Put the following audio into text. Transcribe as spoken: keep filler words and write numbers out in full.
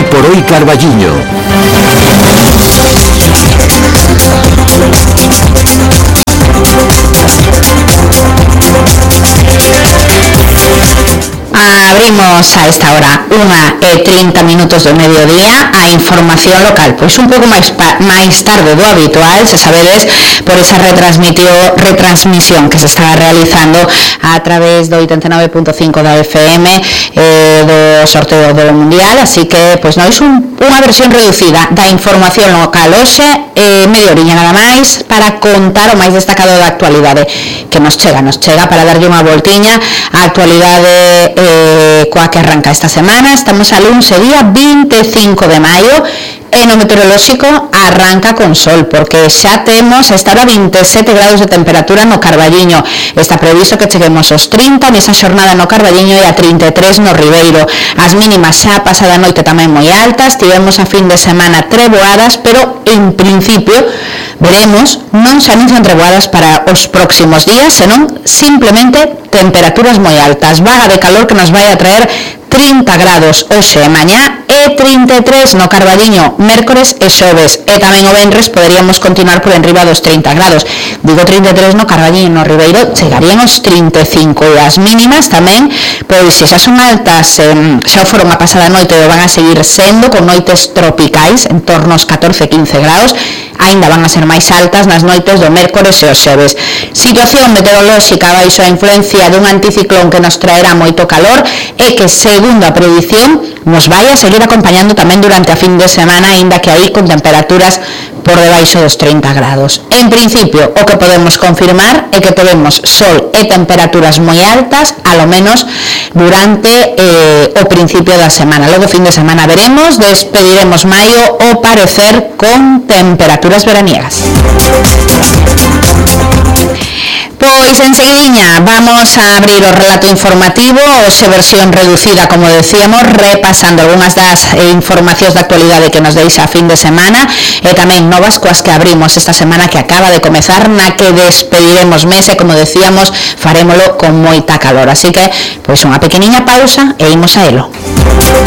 por hoy Carballiño. Abrimos a esta hora unha e trinta minutos do mediodía a información local, pois un pouco máis, máis tarde do habitual, se sabedes, por esa retransmisión que se está realizando a través do oitenta e nove punto cinco da F M eh, do sorteo do Mundial, así que pois non é un, unha versión reducida da información local hoxe, eh, media oriña nada máis para contar o máis destacado da actualidade que nos chega, nos chega para darlle unha voltiña á actualidade eh, coa que arranca esta semana. Estamos a luns e día vinte e cinco de maio e no meteorolóxico arranca con sol, porque xa temos a esta hora vinte e sete grados de temperatura no Carballiño. Está previsto que cheguemos aos trinta nesa xornada no Carballiño e a trinta e tres no Ribeiro. As mínimas xa pasada noite tamén moi altas, tivemos a fin de semana treboadas, pero en principio veremos, non se anuncian treboadas para os próximos días, senón simplemente temperaturas moi altas, vaga de calor que nos vai a traer trinta grados hoxe e mañá e trinta e tres no Carballiño, mércores e xoves, e tamén o venres poderíamos continuar por enriba dos trinta grados. Digo trinta e tres no Carballiño, no Ribeiro chegarían aos trinta e cinco, e as mínimas tamén, pois se xa son altas, eh, xa foron a pasada noite e van a seguir sendo con noites tropicais en torno aos catorce a quince grados, aínda van a ser máis altas nas noites do mércores e os xoves. Situación meteorolóxica baixo a influencia dun anticiclón que nos traerá moito calor e que, segundo a predición, nos vai a seguir acompañando tamén durante a fin de semana, aínda que aí con temperaturas por debaixo dos trinta grados. En principio, o que podemos confirmar é que teremos sol e temperaturas moi altas, alo menos durante eh, o principio da semana. Logo, fin de semana veremos, despediremos maio ao parecer con temperaturas veraniegas. Pois enseguidiña vamos a abrir o relato informativo, hoxe versión reducida, como decíamos, repasando algunhas das eh, informacións de actualidade que nos deixa a fin de semana e tamén novas coas que abrimos esta semana que acaba de comezar, na que despediremos mes e, como decíamos, farémolo con moita calor. Así que, pois unha pequeniña pausa e imos a elo.